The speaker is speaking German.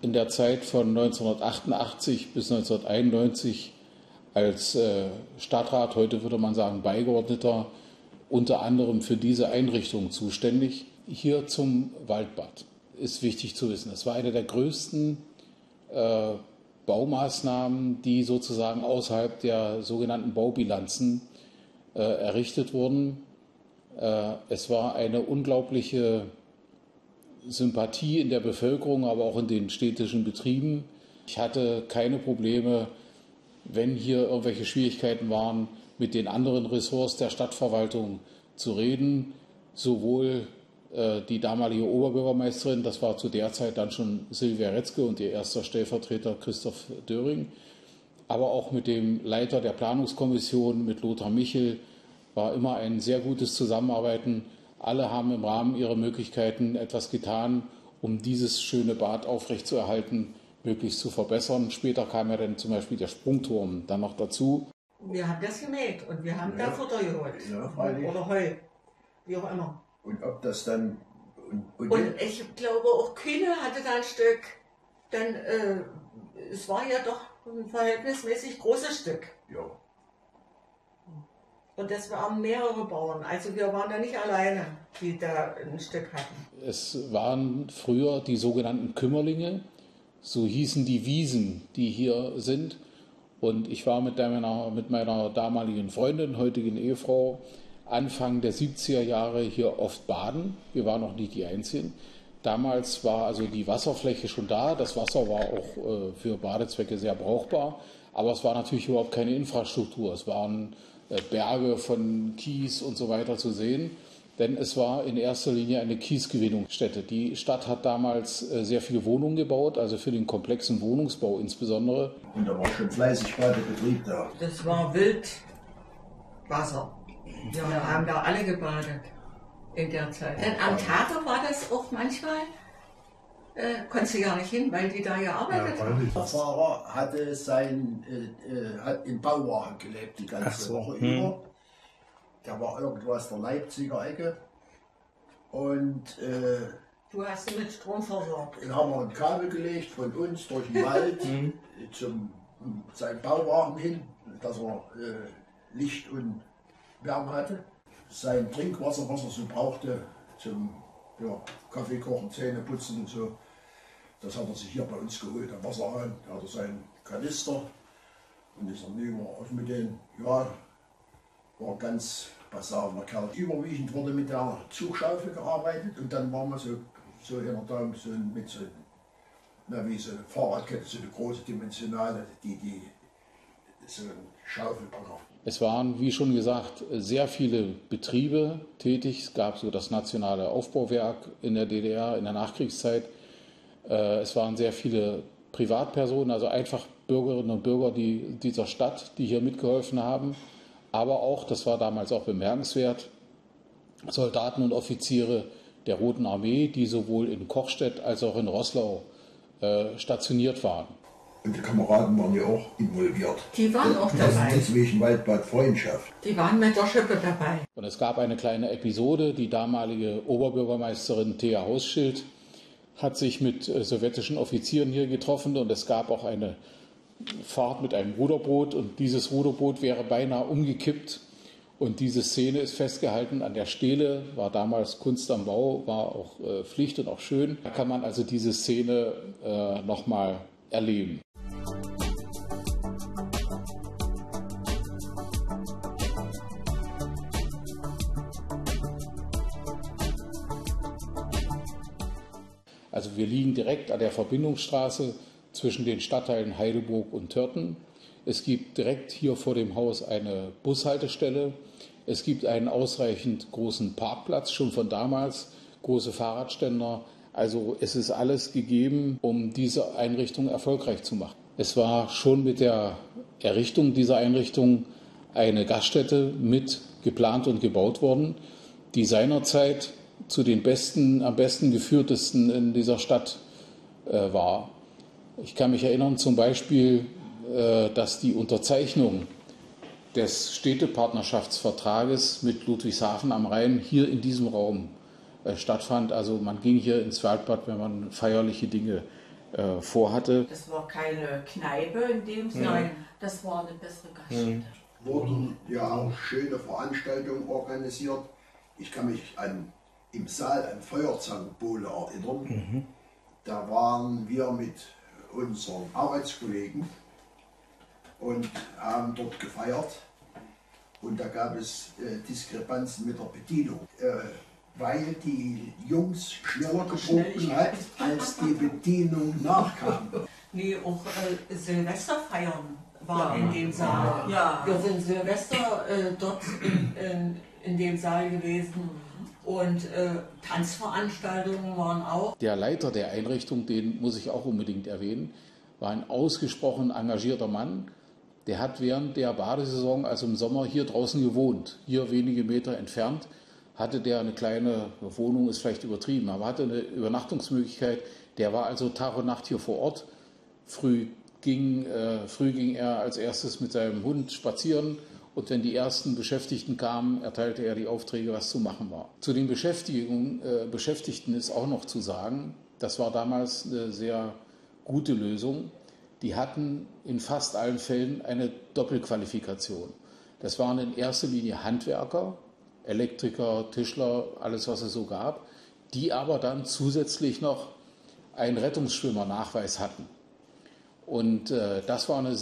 in der Zeit von 1988 bis 1991 als Stadtrat, heute würde man sagen Beigeordneter, unter anderem für diese Einrichtung zuständig. Hier zum Waldbad ist wichtig zu wissen. Es war eine der größten Baumaßnahmen, die sozusagen außerhalb der sogenannten Baubilanzen errichtet wurden. Es war eine unglaubliche Sympathie in der Bevölkerung, aber auch in den städtischen Betrieben. Ich hatte keine Probleme, wenn hier irgendwelche Schwierigkeiten waren, mit den anderen Ressorts der Stadtverwaltung zu reden. Sowohl die damalige Oberbürgermeisterin, das war zu der Zeit dann schon Silvia Retzke und ihr erster Stellvertreter Christoph Döring, aber auch mit dem Leiter der Planungskommission, mit Lothar Michel, war immer ein sehr gutes Zusammenarbeiten. Alle haben im Rahmen ihrer Möglichkeiten etwas getan, um dieses schöne Bad aufrechtzuerhalten, möglichst zu verbessern. Später kam ja dann zum Beispiel der Sprungturm dann noch dazu. Wir haben das gemäht und wir haben da Futter geholt. Ja, oder Heu, wie auch immer. Und ob das dann... Und ich glaube auch Kühne hatte da ein Stück, dann es war ja doch ein verhältnismäßig großes Stück. Ja. Und das waren mehrere Bauern, also wir waren da nicht alleine, die da ein Stück hatten. Es waren früher die sogenannten Kümmerlinge, so hießen die Wiesen, die hier sind. Und ich war mit meiner damaligen Freundin, heutigen Ehefrau, Anfang der 70er Jahre hier oft baden. Wir waren noch nicht die Einzigen. Damals war also die Wasserfläche schon da. Das Wasser war auch für Badezwecke sehr brauchbar. Aber es war natürlich überhaupt keine Infrastruktur. Es waren Berge von Kies und so weiter zu sehen. Denn es war in erster Linie eine Kiesgewinnungsstätte. Die Stadt hat damals sehr viele Wohnungen gebaut, also für den komplexen Wohnungsbau insbesondere. Und da war schon fleißig Badebetrieb da. Das war Wildwasser. Wir haben da alle gebadet in der Zeit. Denn am Tage war das auch manchmal, konntest du gar nicht hin, weil die da gearbeitet haben. Der Fahrer hatte hat in Bauwagen gelebt die ganze Woche über. Der war irgendwo aus der Leipziger Ecke. Und du hast ihn mit Strom versorgt. Dann haben wir ein Kabel gelegt von uns durch den Wald zum seinen Bauwagen hin, dass er Licht und Wärme hatte. Sein Trinkwasser, was er so brauchte, zum Kaffee kochen, Zähne putzen und so, das hat er sich hier bei uns geholt am Wasserhahn. Da hat er seinen Kanister und ist dann über mit den, war ein ganz passaver Kerl. Überwiegend wurde mit der Zugschaufel gearbeitet und dann waren wir so in der Daumen mit so wie so eine Fahrradkette, so eine große Dimensionale, die so eine Schaufelbagger. Es waren, wie schon gesagt, sehr viele Betriebe tätig. Es gab so das Nationale Aufbauwerk in der DDR in der Nachkriegszeit. Es waren sehr viele Privatpersonen, also einfach Bürgerinnen und Bürger dieser Stadt, die hier mitgeholfen haben. Aber auch, das war damals auch bemerkenswert, Soldaten und Offiziere der Roten Armee, die sowohl in Kochstedt als auch in Roßlau stationiert waren. Und die Kameraden waren ja auch involviert. Die waren auch dabei. Deswegen Waldbad Freundschaft. Die waren mit der Schippe dabei. Und es gab eine kleine Episode. Die damalige Oberbürgermeisterin Thea Hausschild hat sich mit sowjetischen Offizieren hier getroffen und es gab auch eine Fahrt mit einem Ruderboot und dieses Ruderboot wäre beinahe umgekippt und diese Szene ist festgehalten an der Stele, war damals Kunst am Bau, war auch Pflicht und auch schön. Da kann man also diese Szene nochmal erleben. Also wir liegen direkt an der Verbindungsstraße zwischen den Stadtteilen Heidelburg und Törten. Es gibt direkt hier vor dem Haus eine Bushaltestelle. Es gibt einen ausreichend großen Parkplatz, schon von damals, große Fahrradständer. Also es ist alles gegeben, um diese Einrichtung erfolgreich zu machen. Es war schon mit der Errichtung dieser Einrichtung eine Gaststätte mit geplant und gebaut worden, die seinerzeit zu den am besten geführtesten in dieser Stadt war. Ich kann mich erinnern zum Beispiel, dass die Unterzeichnung des Städtepartnerschaftsvertrages mit Ludwigshafen am Rhein hier in diesem Raum stattfand. Also man ging hier ins Waldbad, wenn man feierliche Dinge vorhatte. Das war keine Kneipe in dem Sinne, Nein. das war eine bessere Gaststätte. Wurden ja auch schöne Veranstaltungen organisiert. Ich kann mich im Saal an Feuerzangenbowle erinnern. Da waren wir mit unseren Arbeitskollegen und haben dort gefeiert. Und da gab es Diskrepanzen mit der Bedienung, weil die Jungs schneller getrunken hat, als die Bedienung nachkam. Nee, auch Silvesterfeiern waren in dem Saal. Ja. Wir sind Silvester dort in dem Saal gewesen und Tanzveranstaltungen waren auch. Der Leiter der Einrichtung, den muss ich auch unbedingt erwähnen, war ein ausgesprochen engagierter Mann. Der hat während der Badesaison, also im Sommer, hier draußen gewohnt. Hier wenige Meter entfernt hatte der eine kleine Wohnung, ist vielleicht übertrieben, aber hatte eine Übernachtungsmöglichkeit. Der war also Tag und Nacht hier vor Ort. Früh ging er als erstes mit seinem Hund spazieren und wenn die ersten Beschäftigten kamen, erteilte er die Aufträge, was zu machen war. Zu den Beschäftigten ist auch noch zu sagen, das war damals eine sehr gute Lösung. Die hatten in fast allen Fällen eine Doppelqualifikation. Das waren in erster Linie Handwerker, Elektriker, Tischler, alles was es so gab, die aber dann zusätzlich noch einen Rettungsschwimmer-Nachweis hatten. Und das war eine